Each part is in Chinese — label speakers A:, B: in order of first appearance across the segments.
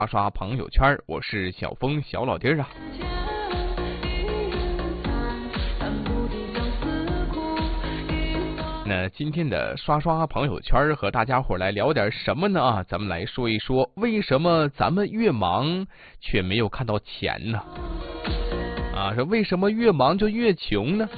A: 刷刷朋友圈，我是小峰小老弟儿啊。那今天的刷刷朋友圈和大家伙来聊点什么呢啊？咱们来说一说，为什么咱们越忙却没有看到钱呢？啊，说为什么越忙就越穷呢？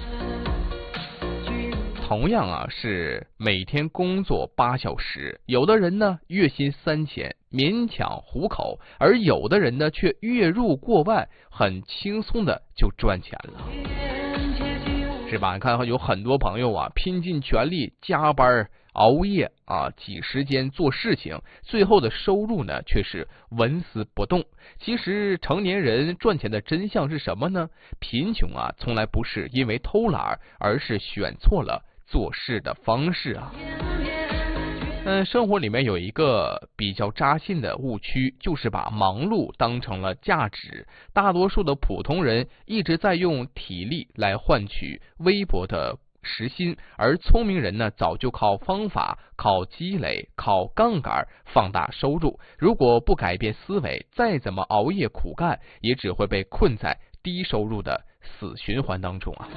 A: 同样啊，是每天工作8小时，有的人呢月薪3000，勉强糊口，而有的人呢却月入过万，很轻松的就赚钱了，是吧？你看有很多朋友啊，拼尽全力加班熬夜啊，挤时间做事情，最后的收入呢却是纹丝不动。其实成年人赚钱的真相是什么呢？贫穷啊，从来不是因为偷懒，而是选错了做事的方式啊。生活里面有一个比较扎心的误区，就是把忙碌当成了价值。大多数的普通人一直在用体力来换取微薄的时薪，而聪明人呢，早就靠方法、靠积累、靠杠杆放大收入。如果不改变思维，再怎么熬夜苦干，也只会被困在低收入的死循环当中啊。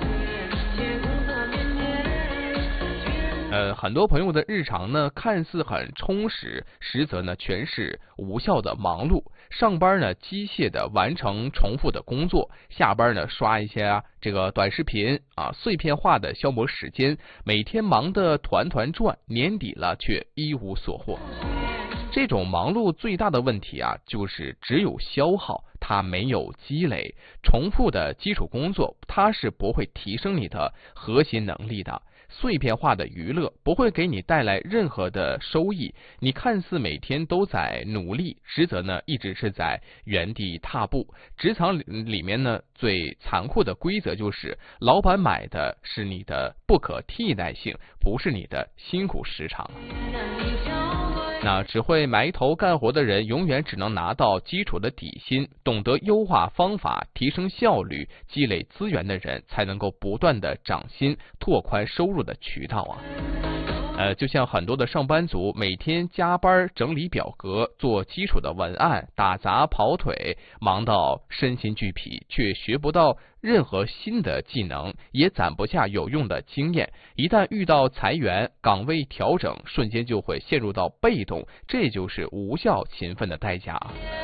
A: 很多朋友的日常呢，看似很充实，实则呢全是无效的忙碌。上班呢，机械的完成重复的工作；下班呢，刷一些这个短视频啊，碎片化的消磨时间。每天忙得团团转，年底了却一无所获。这种忙碌最大的问题啊，就是只有消耗，它没有积累。重复的基础工作，它是不会提升你的核心能力的。碎片化的娱乐不会给你带来任何的收益，你看似每天都在努力，实则呢一直是在原地踏步。职场里面呢，最残酷的规则就是，老板买的是你的不可替代性，不是你的辛苦时长。那只会埋头干活的人，永远只能拿到基础的底薪。懂得优化方法、提升效率、积累资源的人，才能够不断的涨薪，拓宽收入的渠道啊。就像很多的上班族每天加班整理表格、做基础的文案、打杂跑腿，忙到身心俱疲，却学不到任何新的技能，也攒不下有用的经验。一旦遇到裁员、岗位调整，瞬间就会陷入到被动，这就是无效勤奋的代价。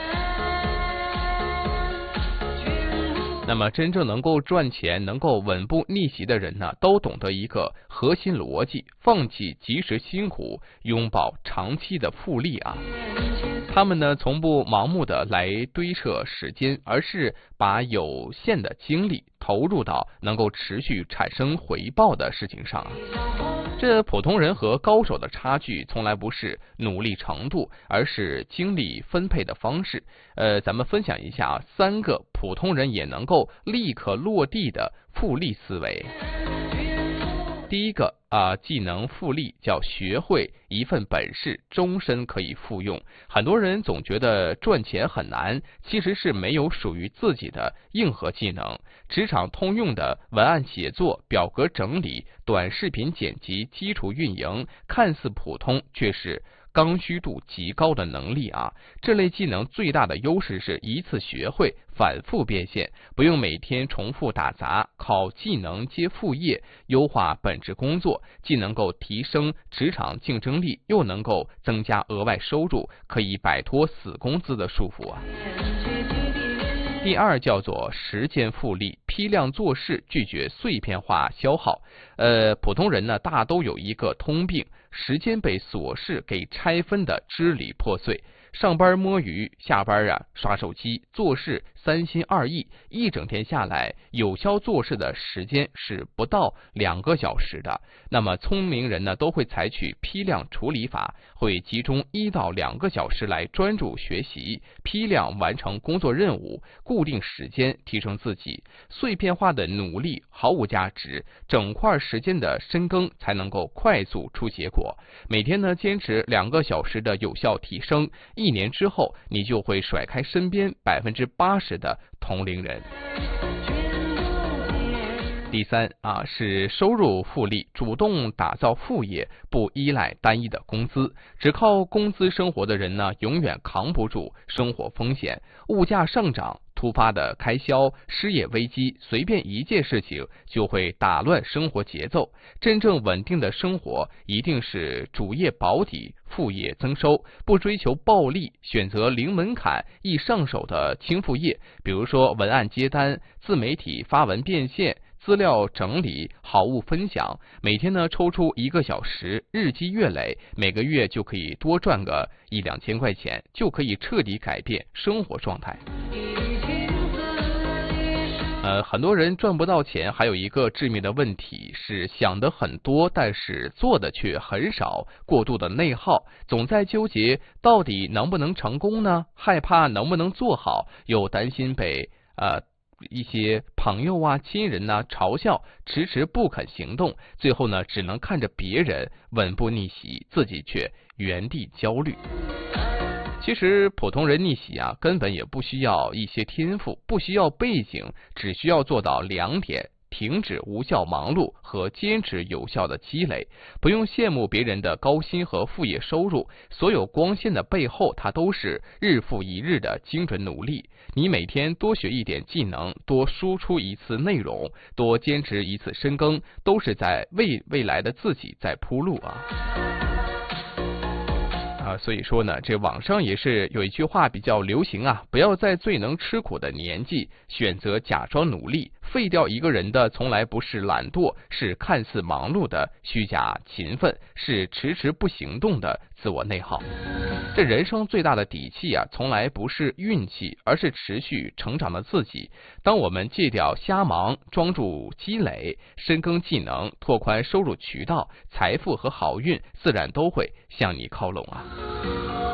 A: 那么真正能够赚钱、能够稳步逆袭的人呢，都懂得一个核心逻辑：放弃及时辛苦，拥抱长期的复利啊。他们呢，从不盲目的来堆砌时间，而是把有限的精力投入到能够持续产生回报的事情上啊。这普通人和高手的差距，从来不是努力程度，而是精力分配的方式。咱们分享一下3个普通人也能够立刻落地的复利思维。第一个技能复利，叫学会一份本事，终身可以复用。很多人总觉得赚钱很难，其实是没有属于自己的硬核技能。职场通用的文案写作、表格整理、短视频剪辑、基础运营，看似普通，却是刚需度极高的能力啊。这类技能最大的优势是一次学会，反复变现，不用每天重复打杂，靠技能接副业，优化本职工作，既能够提升职场竞争力，又能够增加额外收入，可以摆脱死工资的束缚啊。第二叫做时间复利，批量做事，拒绝碎片化消耗。普通人呢，大都有一个通病，时间被琐事给拆分的支离破碎。上班摸鱼，下班刷手机，做事三心二意，一整天下来，有效做事的时间是不到2个小时的。那么聪明人呢，都会采取批量处理法，会集中1到2个小时来专注学习，批量完成工作任务，固定时间提升自己。碎片化的努力毫无价值，整块时间的深耕才能够快速出结果。每天呢，坚持2个小时的有效提升，1年之后，你就会甩开身边80%的同龄人。 第三是收入复利，主动打造副业，不依赖单一的工资。只靠工资生活的人呢，永远扛不住生活风险。物价上涨、突发的开销、失业危机，随便一件事情就会打乱生活节奏。真正稳定的生活，一定是主业保底，副业增收，不追求暴利，选择零门槛、易上手的轻副业，比如说文案接单、自媒体发文变现、资料整理、好物分享，每天呢抽出1个小时，日积月累，每个月就可以多赚个1-2千块钱，就可以彻底改变生活状态。很多人赚不到钱，还有一个致命的问题是想的很多，但是做的却很少，过度的内耗，总在纠结到底能不能成功呢？害怕能不能做好，又担心被一些朋友亲人嘲笑，迟迟不肯行动，最后呢只能看着别人稳步逆袭，自己却原地焦虑。其实普通人逆袭根本也不需要一些天赋，不需要背景，只需要做到2点：停止无效忙碌和坚持有效的积累。不用羡慕别人的高薪和副业收入，所有光鲜的背后，它都是日复一日的精准努力。你每天多学一点技能，多输出一次内容，多坚持一次深耕，都是在为未来的自己在铺路所以说呢，这网上也是有一句话比较流行不要在最能吃苦的年纪选择假装努力。废掉一个人的从来不是懒惰，是看似忙碌的虚假勤奋，是迟迟不行动的自我内耗。这人生最大的底气从来不是运气，而是持续成长的自己。当我们戒掉瞎忙，专注积累，深耕技能，拓宽收入渠道，财富和好运自然都会向你靠拢